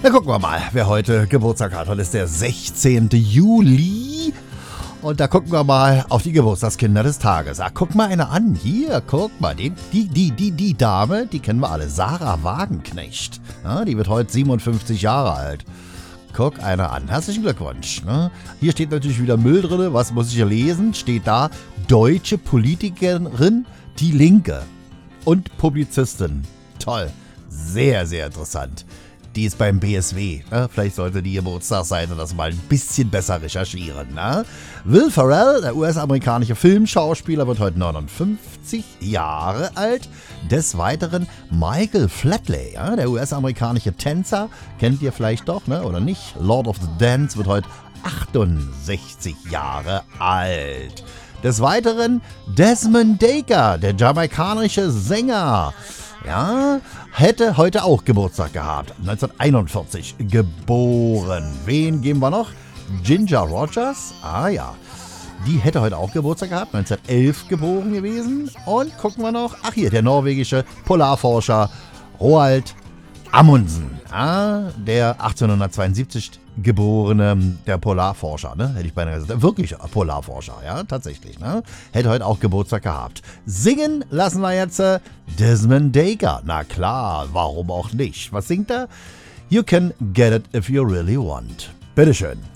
Na, gucken wir mal, wer heute Geburtstag hat. Heute ist der 16. Juli. Und da gucken wir mal auf die Geburtstagskinder des Tages. Ah, guck mal eine an. Hier, guck mal. Die Dame, die kennen wir alle. Sarah Wagenknecht. Ja, die wird heute 57 Jahre alt. Guck einer an. Herzlichen Glückwunsch. Ne? Hier steht natürlich wieder Müll drin. Was muss ich hier lesen? Steht da, deutsche Politikerin, die Linke. Und Publizistin. Toll. Sehr, sehr interessant. Die ist beim BSW. Ne? Vielleicht sollte die Geburtstagsseite das mal ein bisschen besser recherchieren. Ne? Will Ferrell, der US-amerikanische Filmschauspieler, wird heute 59 Jahre alt. Des Weiteren Michael Flatley, ja? Der US-amerikanische Tänzer, kennt ihr vielleicht doch, ne? Oder nicht? Lord of the Dance wird heute 68 Jahre alt. Des Weiteren Desmond Dekker, der jamaikanische Sänger. Ja, hätte heute auch Geburtstag gehabt. 1941 geboren. Wen geben wir noch? Ginger Rogers. Ah ja, die hätte heute auch Geburtstag gehabt. 1911 geboren gewesen. Und gucken wir noch. Ach hier, der norwegische Polarforscher Roald Amundsen. Ah, der 1872 geborene, der Polarforscher, ne? Hätte ich beinahe gesagt. Wirklich Polarforscher, ja, tatsächlich, ne? Hätte heute auch Geburtstag gehabt. Singen lassen wir jetzt Desmond Dekker. Na klar, warum auch nicht? Was singt er? You can get it if you really want. Bitteschön.